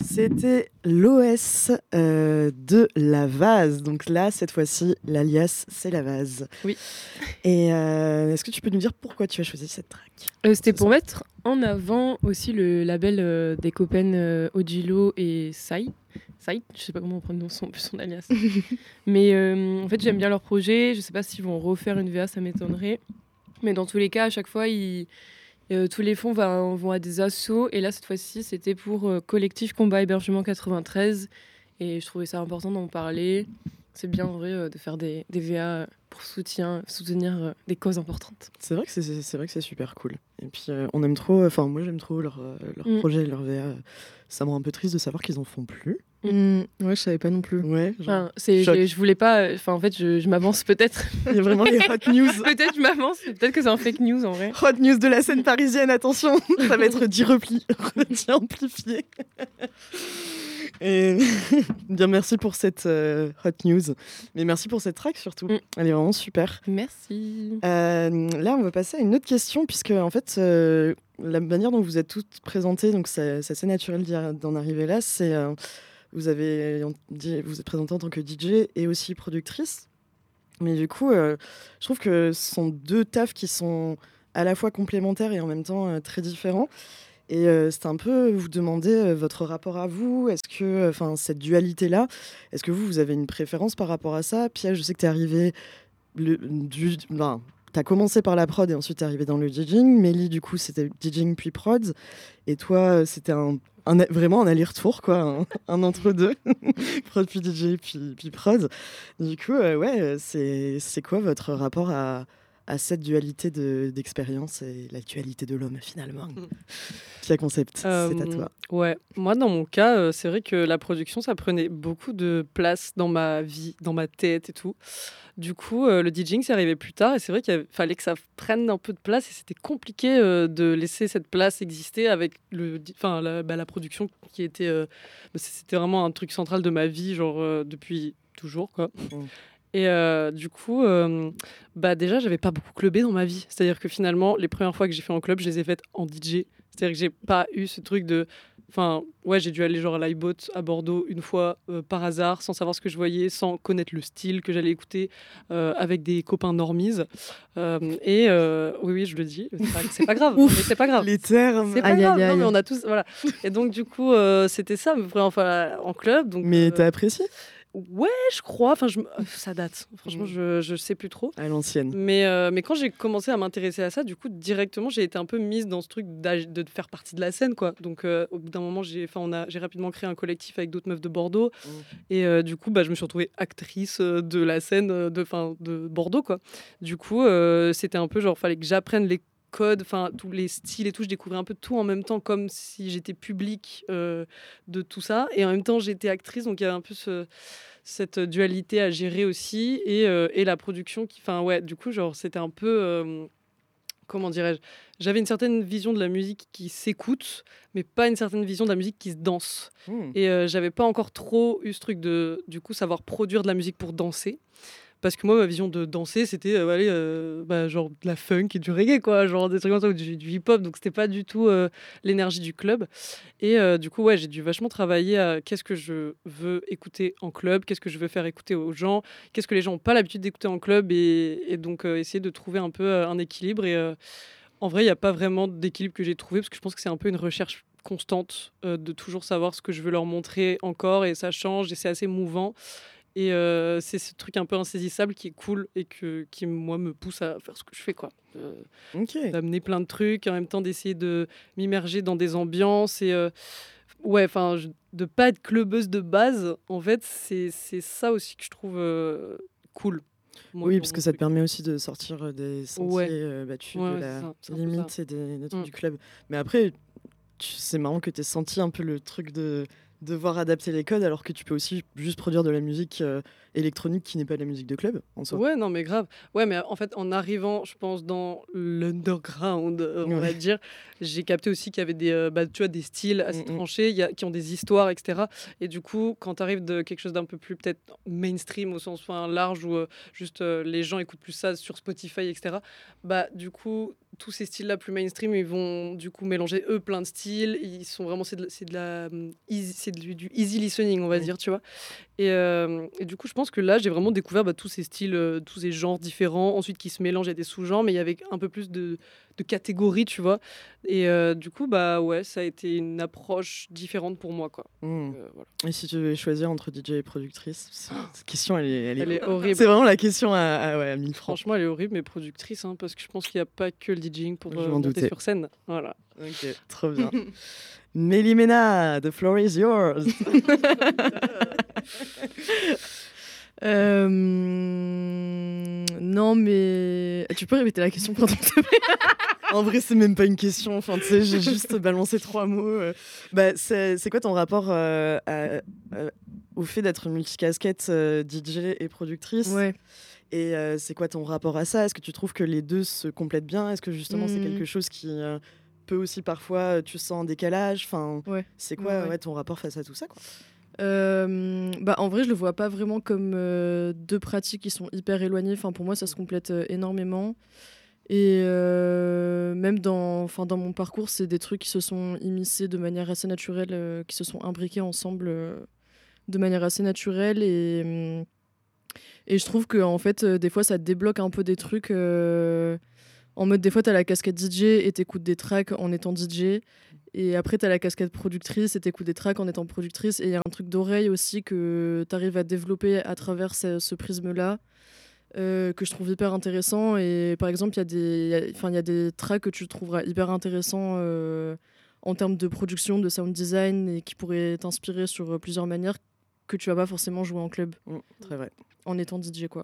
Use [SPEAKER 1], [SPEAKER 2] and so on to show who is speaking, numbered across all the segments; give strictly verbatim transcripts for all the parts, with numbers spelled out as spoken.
[SPEAKER 1] C'était l'O S euh, de La Vase. Donc là, cette fois-ci, l'alias, c'est La Vase.
[SPEAKER 2] Oui.
[SPEAKER 1] Et euh, est-ce que tu peux nous dire pourquoi tu as choisi cette track ?
[SPEAKER 2] euh, C'était pour mettre en avant aussi le label euh, des copains euh, Ojilo et Sai. Sai, je sais pas comment on prononce son, son alias. Mais euh, en fait, j'aime bien leur projet. Je sais pas s'ils vont refaire une V A, ça m'étonnerait. Mais dans tous les cas, à chaque fois, ils... Euh, tous les fonds va, vont à des assos. Et là, cette fois-ci, c'était pour euh, Collectif Combat Hébergement quatre-vingt-treize. Et je trouvais ça important d'en parler. C'est bien, en vrai, euh, de faire des, des V A pour soutien, soutenir euh, des causes importantes.
[SPEAKER 1] C'est vrai que c'est, c'est, c'est, vrai que c'est super cool. Et puis, euh, on aime trop... Enfin, moi, j'aime trop leur, euh, leur mm. projet, leur V A. Ça me rend un peu triste de savoir qu'ils en font plus.
[SPEAKER 3] Mmh, ouais, je savais pas non plus.
[SPEAKER 1] Ouais, genre,
[SPEAKER 2] enfin, c'est, je, je voulais pas. Enfin, en fait, je, je m'avance peut-être.
[SPEAKER 1] Il y a vraiment les hot news.
[SPEAKER 2] Peut-être je m'avance. Peut-être que c'est un fake news en vrai.
[SPEAKER 1] Hot news de la scène parisienne. Attention, ça va être dit repli, redit amplifié. Et bien, merci pour cette euh, hot news. Mais merci pour cette track surtout. Mm. Elle est vraiment super.
[SPEAKER 2] Merci.
[SPEAKER 1] Euh, là, on va passer à une autre question puisque en fait. Euh, la manière dont vous êtes toutes présentées, donc c'est, c'est assez naturel d'en arriver là, c'est euh, vous avez dit, vous êtes présentée en tant que D J et aussi productrice, mais du coup, euh, je trouve que ce sont deux tafs qui sont à la fois complémentaires et en même temps euh, très différents. Et euh, c'est un peu vous demander euh, votre rapport à vous. Est-ce que, enfin, cette dualité-là, est-ce que vous, vous avez une préférence par rapport à ça ? Pierre, je sais que t'es arrivée le, du, ben, t'as commencé par la prod et ensuite t'es arrivé dans le DJing. Mélie, du coup, c'était DJing puis prod. Et toi, c'était un, un, vraiment un aller-retour, quoi, un, un entre-deux. Prod puis D J puis, puis prod. Du coup, euh, ouais, c'est, c'est quoi votre rapport à, à cette dualité de, d'expérience et la dualité de l'homme, finalement ? Qui a concept, euh, c'est à toi.
[SPEAKER 4] Ouais, moi, dans mon cas, euh, c'est vrai que la production, ça prenait beaucoup de place dans ma vie, dans ma tête et tout. Du coup, euh, le DJing, c'est arrivé plus tard et c'est vrai qu'il fallait que ça prenne un peu de place et c'était compliqué euh, de laisser cette place exister avec le, enfin, la, bah, la production qui était... Euh, c'était vraiment un truc central de ma vie, genre euh, depuis toujours, quoi. Mmh. Et euh, du coup, euh, bah déjà, j'avais pas beaucoup clubé dans ma vie. C'est-à-dire que finalement, les premières fois que j'ai fait en club, je les ai faites en D J. C'est-à-dire que j'ai pas eu ce truc de... Enfin, ouais, j'ai dû aller genre à l'iBot à Bordeaux une fois euh, par hasard, sans savoir ce que je voyais, sans connaître le style que j'allais écouter, euh, avec des copains normies. Euh, et euh, oui, oui, je le dis, c'est pas, c'est pas grave.
[SPEAKER 1] Ouf,
[SPEAKER 4] mais c'est pas grave.
[SPEAKER 1] Les termes.
[SPEAKER 4] C'est pas aïe, grave. Aïe, aïe. Non, mais on a tous, voilà. Et donc du coup, euh, c'était ça, mais enfin en club. Donc.
[SPEAKER 1] Mais
[SPEAKER 4] euh,
[SPEAKER 1] t'as apprécié ?
[SPEAKER 4] Ouais, je crois. Enfin, je... ça date. Franchement, je je sais plus trop.
[SPEAKER 1] À l'ancienne.
[SPEAKER 4] Mais euh, mais quand j'ai commencé à m'intéresser à ça, du coup, directement, j'ai été un peu mise dans ce truc de faire partie de la scène, quoi. Donc, euh, au bout d'un moment, j'ai, enfin, on a, j'ai rapidement créé un collectif avec d'autres meufs de Bordeaux, mmh. et euh, du coup, bah, je me suis retrouvée actrice de la scène de, enfin, de Bordeaux, quoi. Du coup, euh, c'était un peu genre, fallait que j'apprenne les codes, enfin tous les styles et tout, je découvrais un peu tout en même temps, comme si j'étais public euh, de tout ça, et en même temps j'étais actrice, donc il y avait un peu ce, cette dualité à gérer aussi, et, euh, et la production qui, enfin ouais, du coup genre c'était un peu, euh, comment dirais-je, j'avais une certaine vision de la musique qui s'écoute, mais pas une certaine vision de la musique qui se danse, mmh. et euh, j'avais pas encore trop eu ce truc de, du coup, savoir produire de la musique pour danser. Parce que moi, ma vision de danser, c'était euh, allez, euh, bah, genre de la funk et du reggae, quoi, genre des trucs comme ça, ou du, du hip-hop. Donc, c'était pas du tout euh, l'énergie du club. Et euh, du coup, ouais, j'ai dû vachement travailler à qu'est-ce que je veux écouter en club, qu'est-ce que je veux faire écouter aux gens, qu'est-ce que les gens n'ont pas l'habitude d'écouter en club. Et, et donc, euh, essayer de trouver un peu euh, un équilibre. Et euh, en vrai, il n'y a pas vraiment d'équilibre que j'ai trouvé, parce que je pense que c'est un peu une recherche constante euh, de toujours savoir ce que je veux leur montrer encore. Et ça change et c'est assez mouvant. Et euh, c'est ce truc un peu insaisissable qui est cool et que, qui, moi, me pousse à faire ce que je fais, quoi. Euh,
[SPEAKER 1] okay.
[SPEAKER 4] D'amener plein de trucs, en même temps d'essayer de m'immerger dans des ambiances. Et euh, ouais, enfin, de pas être clubeuse de base, en fait, c'est, c'est ça aussi que je trouve euh, cool.
[SPEAKER 1] Moi, oui, parce que ça te permet aussi de sortir des sentiers
[SPEAKER 4] ouais.
[SPEAKER 1] euh, battus
[SPEAKER 4] ouais,
[SPEAKER 1] de la
[SPEAKER 4] ça,
[SPEAKER 1] limite et des, des trucs
[SPEAKER 4] mm.
[SPEAKER 1] du club. Mais après, tu, c'est marrant que tu aies senti un peu le truc de devoir adapter les codes, alors que tu peux aussi juste produire de la musique euh, électronique qui n'est pas de la musique de club en soi.
[SPEAKER 4] Ouais, non mais grave. Ouais, mais en fait, en arrivant, je pense, dans l'underground, euh, on ouais. va dire, j'ai capté aussi qu'il y avait des, euh, bah, tu vois, des styles assez mm-hmm. tranchés, y a, qui ont des histoires, et cetera. Et du coup, quand tu arrives de quelque chose d'un peu plus peut-être mainstream au sens enfin, large, où euh, juste euh, les gens écoutent plus ça sur Spotify, et cetera. Bah du coup, tous ces styles-là plus mainstream, ils vont du coup mélanger eux plein de styles. Ils sont vraiment c'est de, c'est de la hum, easy, c'est du, du easy listening, on va
[SPEAKER 1] Mm.
[SPEAKER 4] dire, tu vois. Et, euh, et du coup, je pense que là, j'ai vraiment découvert bah, tous ces styles, euh, tous ces genres différents, ensuite qui se mélangent, il y a des sous-genres, mais il y avait un peu plus de, de catégories, tu vois. Et euh, du coup, bah ouais, ça a été une approche différente pour moi, quoi.
[SPEAKER 1] Mm.
[SPEAKER 4] Euh, voilà.
[SPEAKER 1] Et si tu devais choisir entre D J et productrice, c'est- cette question, elle est, elle est,
[SPEAKER 4] Elle est horrible.
[SPEAKER 1] c'est vraiment la question à, à, ouais, à mille francs.
[SPEAKER 4] Franchement, elle est horrible, mais productrice, hein, parce que je pense qu'il n'y a pas que le DJing pour
[SPEAKER 1] Je
[SPEAKER 4] euh,
[SPEAKER 1] m'en
[SPEAKER 4] monter
[SPEAKER 1] doutais.
[SPEAKER 4] sur scène. Voilà.
[SPEAKER 1] Ok, trop bien. Mélie Ménard, the floor is yours.
[SPEAKER 3] Euh, Non, mais tu peux répéter la question, pardon.
[SPEAKER 1] En vrai, c'est même pas une question. Enfin, tu sais, j'ai juste balancé trois mots. euh. Bah, c'est, c'est quoi ton rapport euh, à- à- au fait d'être multicasquette euh, D J et productrice?
[SPEAKER 3] Ouais.
[SPEAKER 1] Et euh, c'est quoi ton rapport à ça? Est-ce que tu trouves que les deux se complètent bien? Est-ce que justement c'est
[SPEAKER 3] Mhm.
[SPEAKER 1] quelque chose qui euh, peut aussi parfois euh, tu sens un décalage? Enfin,
[SPEAKER 3] Ouais.
[SPEAKER 1] c'est quoi
[SPEAKER 3] Ouais, ouais.
[SPEAKER 1] ouais, ton rapport face à tout ça, quoi?
[SPEAKER 3] Euh, bah, en vrai, je le vois pas vraiment comme euh, deux pratiques qui sont hyper éloignées. Enfin, pour moi, ça se complète euh, énormément. Et euh, même dans, enfin, dans mon parcours, c'est des trucs qui se sont immiscés de manière assez naturelle, euh, qui se sont imbriqués ensemble euh, de manière assez naturelle. Et, hum, et je trouve que en fait, euh, des fois, ça débloque un peu des trucs. euh, En mode, des fois, t'as la casquette D J et t'écoutes des tracks en étant D J. Et après, t'as la casquette productrice et t'écoutes des tracks en étant productrice. Et il y a un truc d'oreille aussi que t'arrives à développer à travers ce, ce prisme-là, euh, que je trouve hyper intéressant. Et par exemple, il y a des, il y a- enfin, il y a des tracks que tu trouveras hyper intéressants euh, en termes de production, de sound design, et qui pourraient t'inspirer sur euh, plusieurs manières que tu vas pas forcément jouer en club
[SPEAKER 1] Mm, très vrai.
[SPEAKER 3] en étant D J, quoi.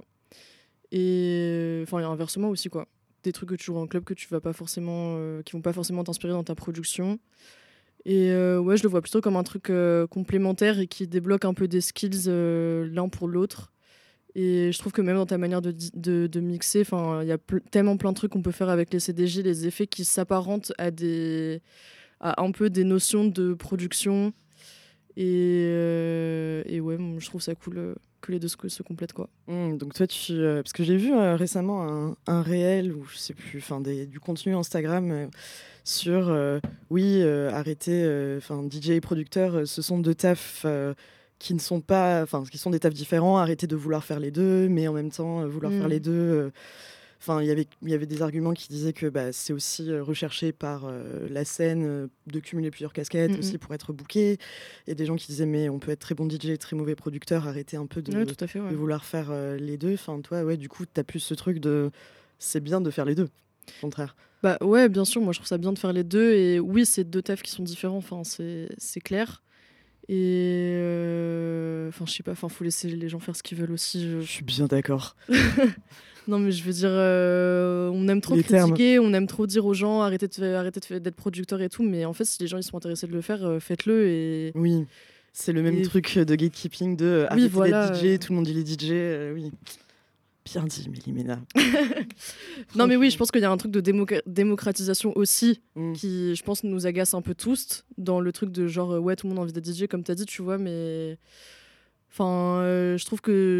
[SPEAKER 3] Et enfin, et inversement aussi, quoi. Des trucs que tu joues en club que tu vas pas forcément, euh, qui vont pas forcément t'inspirer dans ta production. Et euh, ouais, je le vois plutôt comme un truc euh, complémentaire et qui débloque un peu des skills euh, l'un pour l'autre. Et je trouve que même dans ta manière de, di- de, de mixer, enfin, il y a ple- tellement plein de trucs qu'on peut faire avec les C D J, les effets qui s'apparentent à des, à un peu des notions de production. Et, euh, et ouais, moi, je trouve ça cool euh, que les deux se, se complètent, quoi.
[SPEAKER 1] Mm, donc toi, tu, euh, parce que j'ai vu euh, récemment un, un réel ou je sais plus, enfin des- du contenu Instagram euh, sur euh, oui, euh, arrêter, enfin D J et producteur, euh, ce sont deux tafs euh, qui ne sont pas, enfin qui sont des tafs différents. Arrêter de vouloir faire les deux, mais en même temps euh, vouloir
[SPEAKER 3] Mm.
[SPEAKER 1] faire les deux. euh, Enfin, il y avait, il y avait des arguments qui disaient que bah, c'est aussi euh, recherché par euh, la scène euh, de cumuler plusieurs casquettes
[SPEAKER 3] Mhm.
[SPEAKER 1] aussi pour être booké. Il y a des gens qui disaient mais on peut être très bon D J et très mauvais producteur, arrêter un peu de,
[SPEAKER 3] Ouais, tout à fait, ouais.
[SPEAKER 1] de vouloir faire euh, les deux. Enfin, toi, ouais, du coup, tu as plus ce truc de c'est bien de faire les deux, au contraire.
[SPEAKER 3] Bah ouais, bien sûr, moi je trouve ça bien de faire les deux. Et oui, c'est deux tafs qui sont différents, enfin, c'est c'est clair. Et euh, enfin, je sais pas, enfin, faut laisser les gens faire ce qu'ils veulent aussi. je-
[SPEAKER 1] Je suis bien d'accord.
[SPEAKER 3] Non, mais je veux dire, euh, on aime trop
[SPEAKER 1] Les
[SPEAKER 3] critiquer, on aime trop dire aux gens arrêtez de fa- arrêtez de fa- d'être producteur et tout. Mais en fait, si les gens ils sont intéressés de le faire, euh, faites-le. Et
[SPEAKER 1] Oui, c'est le même
[SPEAKER 3] Et-
[SPEAKER 1] truc de gatekeeping, de euh,
[SPEAKER 3] Oui,
[SPEAKER 1] arrêter
[SPEAKER 3] voilà,
[SPEAKER 1] d'être D J,
[SPEAKER 3] euh.
[SPEAKER 1] tout le monde dit les D J. euh, oui. Bien dit, Mélie Ménard.
[SPEAKER 3] non, mais oui, je pense qu'il y a un truc de démoca- démocratisation aussi
[SPEAKER 1] Mm.
[SPEAKER 3] qui, je pense, nous agace un peu tous dans le truc de genre, euh, ouais, tout le monde a envie d'être D J, comme t'as dit, tu vois, mais. Enfin, euh, je trouve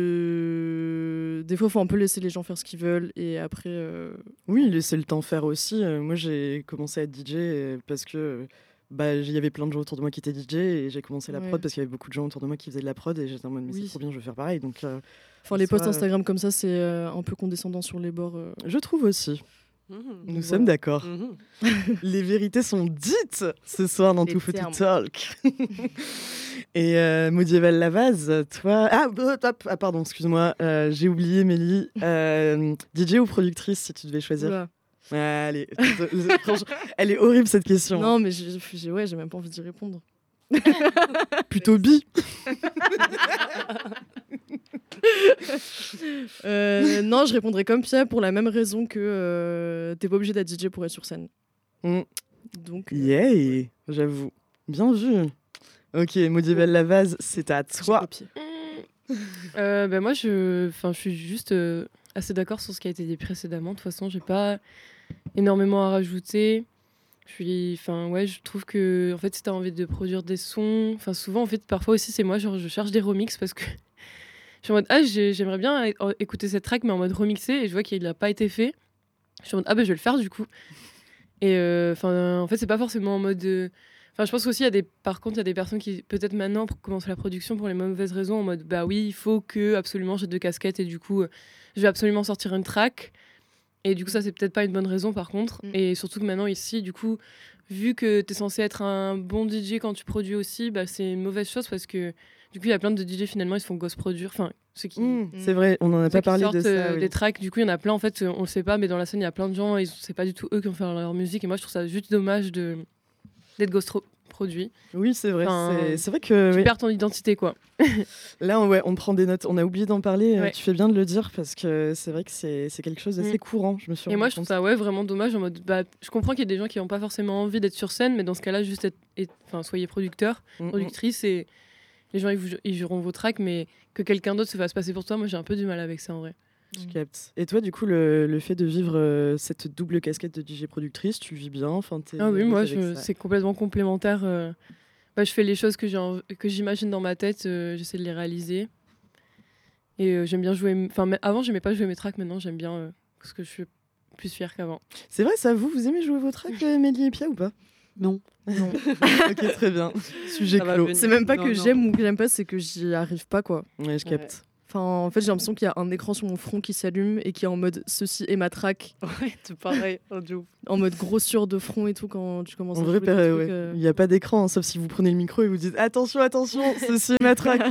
[SPEAKER 3] que des fois, il faut un peu laisser les gens faire ce qu'ils veulent et après. euh,
[SPEAKER 1] Oui, laisser le temps faire aussi. Euh, moi, j'ai commencé à être D J euh, parce que euh, bah, il y avait plein de gens autour de moi qui étaient D J et j'ai commencé la
[SPEAKER 3] Ouais.
[SPEAKER 1] prod parce qu'il y avait beaucoup de gens autour de moi qui faisaient de la prod et j'étais en mode, mais
[SPEAKER 3] Oui.
[SPEAKER 1] c'est trop bien, je veux faire pareil. Donc, euh,
[SPEAKER 3] Enfin,
[SPEAKER 1] En
[SPEAKER 3] les posts
[SPEAKER 1] soi,
[SPEAKER 3] Instagram comme ça, c'est euh, un peu condescendant sur les bords. euh.
[SPEAKER 1] je trouve aussi.
[SPEAKER 4] Mhm.
[SPEAKER 1] Nous
[SPEAKER 3] Voilà.
[SPEAKER 1] sommes d'accord.
[SPEAKER 4] Mhm.
[SPEAKER 1] Les vérités sont dites ce soir dans
[SPEAKER 3] Les
[SPEAKER 1] Tout Feu
[SPEAKER 3] termes.
[SPEAKER 1] Tout Talk. Et euh, Maudieval Lavaz, toi. Ah, euh, hop, ah pardon, excuse-moi, euh, j'ai oublié Mélie. Euh, D J ou productrice si tu devais choisir?
[SPEAKER 3] Oula.
[SPEAKER 1] Allez, franchement, elle est horrible cette question.
[SPEAKER 3] Non, mais j'ai, j'ai- ouais, j'ai même pas envie d'y répondre.
[SPEAKER 1] Plutôt bi.
[SPEAKER 3] Euh, non, je répondrais comme Pierre pour la même raison que euh, t'es pas obligé d'être D J pour être sur scène.
[SPEAKER 1] Mm.
[SPEAKER 3] Donc, euh,
[SPEAKER 1] Yeah, j'avoue. Bien vu. Ok, Maudieval Lavaz, c'est à
[SPEAKER 3] j'ai
[SPEAKER 1] toi.
[SPEAKER 3] copié.
[SPEAKER 2] Euh, bah, moi, je, enfin, je suis juste euh, assez d'accord sur ce qui a été dit précédemment. De toute façon, j'ai pas énormément à rajouter. Je suis, enfin, ouais, je trouve que, en fait, si t'as envie de produire des sons, enfin, souvent, en fait, parfois aussi, c'est moi, genre, je cherche des remixes parce que je suis en mode, ah, j'ai- j'aimerais bien é- écouter cette track, mais en mode remixé, et je vois qu'il n'a pas été fait. Je suis en mode, ah bah je vais le faire du coup. Et enfin, euh, en fait, c'est pas forcément en mode. Enfin, euh... je pense aussi, il y a des... par contre, il y a des personnes qui, peut-être maintenant, pour commencer la production pour les mauvaises raisons, en mode, bah oui, il faut que absolument j'ai deux casquettes et du coup, euh, je vais absolument sortir une track. Et du coup, ça, c'est peut-être pas une bonne raison par contre. Mm. Et surtout que maintenant, ici, du coup, vu que t'es censé être un bon D J quand tu produis aussi, bah, c'est une mauvaise chose parce que du coup, il y a plein de D J finalement, ils se font ghost produire. Enfin, ceux qui.
[SPEAKER 1] Mm, c'est vrai, on en a pas parlé de ça.
[SPEAKER 2] Euh,
[SPEAKER 1] oui.
[SPEAKER 2] Des tracks, du coup, il y en a plein en fait, on le sait pas, mais dans la scène, il y a plein de gens, et c'est pas du tout eux qui ont fait leur musique. Et moi, je trouve ça juste dommage de... d'être ghost produit.
[SPEAKER 1] Oui, c'est vrai.
[SPEAKER 2] Enfin,
[SPEAKER 1] c'est... c'est vrai que.
[SPEAKER 2] Tu
[SPEAKER 1] oui.
[SPEAKER 2] perds ton identité, quoi.
[SPEAKER 1] Là, on, ouais, on prend des notes. On a oublié d'en parler.
[SPEAKER 2] Ouais.
[SPEAKER 1] Tu fais bien de le dire parce que c'est vrai que c'est, c'est quelque chose d'assez mmh. courant. Je me suis
[SPEAKER 2] Et moi, je trouve ça ouais, vraiment dommage. En mode, bah, je comprends qu'il y a des gens qui n'ont pas forcément envie d'être sur scène, mais dans ce cas-là, juste être, et, enfin, soyez producteur, mmh. productrice, et les gens ils, vous, ils joueront vos tracks, mais que quelqu'un d'autre se fasse passer pour toi, moi, j'ai un peu du mal avec ça en vrai.
[SPEAKER 1] Je capte. Et toi, du coup, le, le fait de vivre euh, cette double casquette de D J productrice, tu vis bien enfin, t'es
[SPEAKER 2] Ah oui, moi, je, c'est complètement complémentaire. Euh... Bah, je fais les choses que, j'ai en... que j'imagine dans ma tête, euh, j'essaie de les réaliser. Et euh, j'aime bien jouer. Enfin, avant, j'aimais pas jouer mes tracks, maintenant, j'aime bien euh, parce que je suis plus fière qu'avant.
[SPEAKER 1] C'est vrai, ça, vous, vous aimez jouer vos tracks, euh, Mélie et Pia, ou pas?
[SPEAKER 4] Non.
[SPEAKER 1] Non. Ok, très bien. Sujet clos.
[SPEAKER 3] C'est même pas
[SPEAKER 4] non,
[SPEAKER 3] que
[SPEAKER 4] non.
[SPEAKER 3] j'aime ou que j'aime pas, c'est que j'y arrive pas, quoi.
[SPEAKER 1] Ouais, je capte.
[SPEAKER 3] Ouais. Enfin, en fait, j'ai l'impression qu'il y a un écran sur mon front qui s'allume et qui est en mode ceci est ma track.
[SPEAKER 4] Ouais, c'est pareil. Oh,
[SPEAKER 3] en mode grossure de front et tout quand tu commences
[SPEAKER 1] en
[SPEAKER 3] à
[SPEAKER 1] vrai,
[SPEAKER 3] jouer.
[SPEAKER 1] Père,
[SPEAKER 3] Trucs,
[SPEAKER 1] ouais.
[SPEAKER 3] euh...
[SPEAKER 1] Il n'y a pas d'écran, hein, sauf si vous prenez le micro et vous dites attention, attention, ceci est ma track.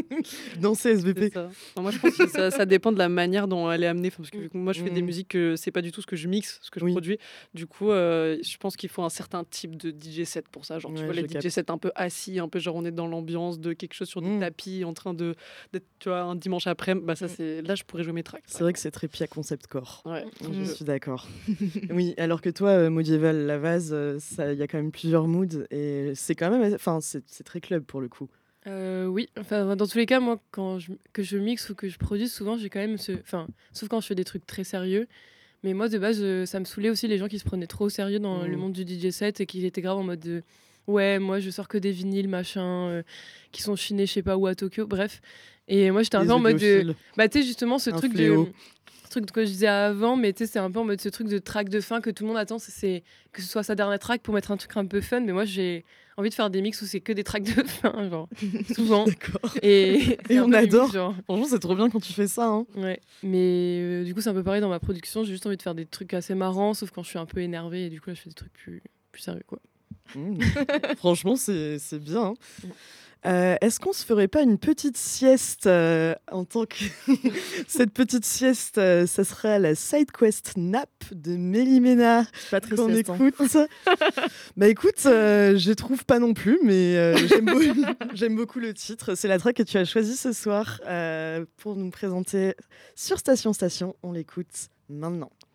[SPEAKER 1] Dansez S V P.
[SPEAKER 4] Ça. Non, moi, je pense que ça, ça dépend de la manière dont elle est amenée. Parce que moi, je fais mmh. des musiques que c'est pas du tout ce que je mixe, ce que je oui. produis. Du coup, euh, je pense qu'il faut un certain type de D J set pour ça. Genre, ouais, tu vois, les capte. D J sets un peu assis, un peu genre on est dans l'ambiance de quelque chose sur des mmh. tapis, en train de d'être, tu vois, un dimanche après. Bah, ça, c'est... Là, je pourrais jouer mes tracks.
[SPEAKER 1] C'est vrai que c'est très Pia concept core.
[SPEAKER 4] Ouais.
[SPEAKER 1] Je mmh. suis d'accord. Oui, alors que toi, euh, Modieval, la vase, il y a quand même plusieurs moods et c'est quand même, enfin, c'est, c'est très club pour le coup.
[SPEAKER 2] Euh, oui, enfin, dans tous les cas, moi, quand je, que je mixe ou que je produis, souvent, j'ai quand même ce... Enfin, sauf quand je fais des trucs très sérieux. Mais moi, de base, euh, ça me saoulait aussi les gens qui se prenaient trop au sérieux dans mmh. le monde du D J set et qui étaient grave en mode de... Ouais, moi, je sors que des vinyles, machin, euh, qui sont chinés, je sais pas où, à Tokyo, bref. Et moi, j'étais un les peu en mode de... Bah, tu sais, justement, ce un truc fléau. de... truc que je disais avant, mais tu sais, c'est un peu en mode ce truc de track de fin que tout le monde attend, c'est, c'est que ce soit sa dernière track pour mettre un truc un peu fun. Mais moi, j'ai envie de faire des mix où c'est que des tracks de fin, genre, souvent.
[SPEAKER 1] D'accord.
[SPEAKER 2] Et,
[SPEAKER 1] et, et on adore.
[SPEAKER 2] Limite, genre.
[SPEAKER 1] Franchement, c'est trop bien quand tu fais ça. Hein.
[SPEAKER 2] Ouais. Mais euh, du coup, c'est un peu pareil dans ma production. J'ai juste envie de faire des trucs assez marrants, sauf quand je suis un peu énervée. Et du coup, là, je fais des trucs plus, plus sérieux, quoi.
[SPEAKER 1] Mmh. Franchement, c'est, c'est bien. Hein. Mmh. Euh, est-ce qu'on se ferait pas une petite sieste euh, en tant que cette petite sieste, euh, ça sera la side quest Nap de Mélie Ménard
[SPEAKER 3] pas très
[SPEAKER 1] qu'on
[SPEAKER 3] sieste,
[SPEAKER 1] écoute. Hein. Bah écoute, euh, je trouve pas non plus, mais euh, j'aime, beau- j'aime beaucoup le titre. C'est la track que tu as choisie ce soir euh, pour nous présenter sur Station Station. On l'écoute maintenant.